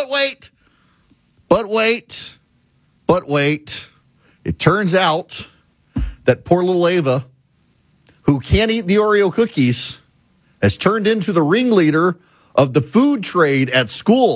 But wait. It turns out that poor little Ava, who can't eat the Oreo cookies, has turned into the ringleader of the food trade at school.